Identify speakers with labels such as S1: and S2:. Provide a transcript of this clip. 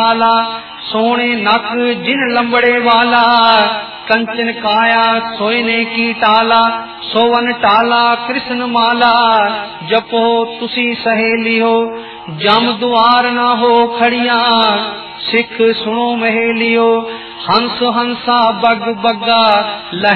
S1: काला, सोने नक जिन लंबड़े वाला, कंचन काया सोयने की टाला, सोवन टाला कृष्ण माला, जपो तुसी सहेलियो, जम द्वार ना हो खड़िया, सिख सुनो महेलियो, हंस हंसा बग बग्गा लह